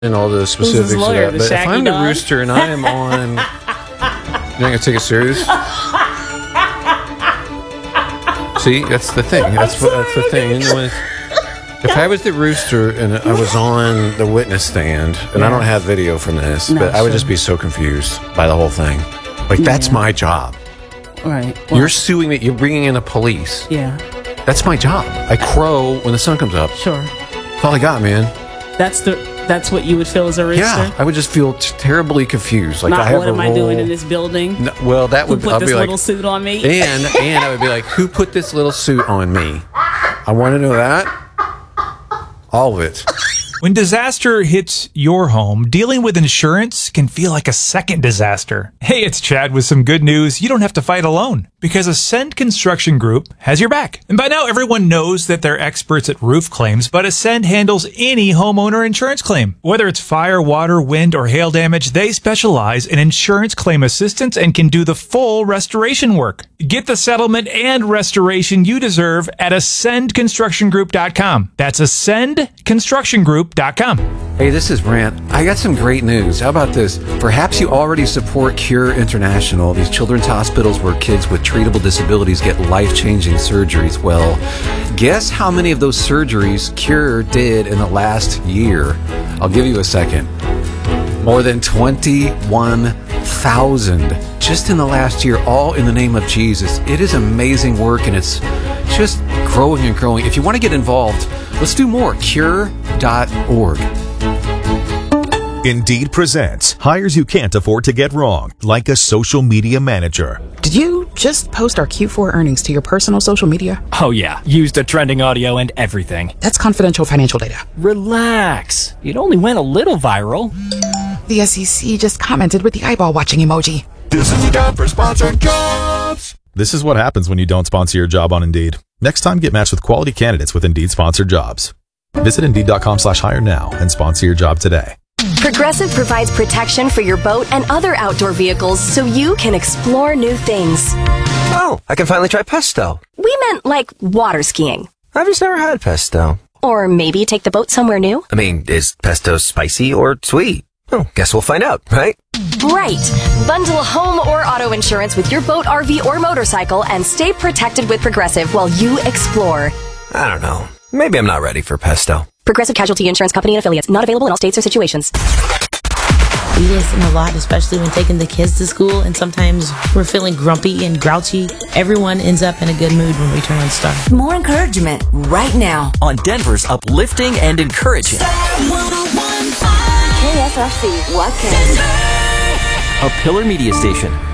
and all the specifics lawyer, of that. But if I'm the rooster and I am on, you're not gonna take it serious. See, that's the thing. That's the thing. If I was the rooster and I was on the witness stand, and I don't have video from this, but I would just be so confused by the whole thing. Like, that's my job. Right. Well, you're suing me. You're bringing in the police. Yeah. That's my job. I crow when the sun comes up. Sure. That's all I got, man. That's what you would feel as a rooster? Yeah, I would just feel terribly confused. Like, what am I doing in this building? No, well, that would put this little suit on me? And I would be like, who put this little suit on me? I want to know that. All of it. When disaster hits your home, dealing with insurance can feel like a second disaster. Hey, it's Chad with some good news. You don't have to fight alone because Ascend Construction Group has your back. And by now, everyone knows that they're experts at roof claims, but Ascend handles any homeowner insurance claim. Whether it's fire, water, wind, or hail damage, they specialize in insurance claim assistance and can do the full restoration work. Get the settlement and restoration you deserve at ascendconstructiongroup.com. That's ascendconstructiongroup.com. Hey, this is Brant. I got some great news. How about this? Perhaps you already support Cure International, these children's hospitals where kids with treatable disabilities get life-changing surgeries. Well, guess how many of those surgeries Cure did in the last year? I'll give you a second. More than 21,000 just in the last year, all in the name of Jesus. It is amazing work, and it's just growing and growing. If you want to get involved, let's do more. Cure.org. Indeed presents hires you can't afford to get wrong, like a social media manager. Did you just post our Q4 earnings to your personal social media? Oh yeah, used a trending audio and everything. That's confidential financial data. Relax. It only went a little viral. The SEC just commented with the eyeball watching emoji. This is the time for sponsored jobs. This is what happens when you don't sponsor your job on Indeed. Next time, get matched with quality candidates with Indeed sponsored jobs. Visit Indeed.com/hire now and sponsor your job today. Progressive provides protection for your boat and other outdoor vehicles so you can explore new things. Oh, I can finally try pesto. We meant like water skiing. I've just never had pesto. Or maybe take the boat somewhere new. I mean, is pesto spicy or sweet? Oh, guess we'll find out, right? Right. Bundle home or auto insurance with your boat, RV, or motorcycle and stay protected with Progressive while you explore. I don't know. Maybe I'm not ready for pesto. Progressive Casualty Insurance Company and affiliates. Not available in all states or situations. We listen a lot, especially when taking the kids to school, and sometimes we're feeling grumpy and grouchy. Everyone ends up in a good mood when we turn on Star. More encouragement right now on Denver's uplifting and encouraging. KSRC Watkins. A Pillar Media Station.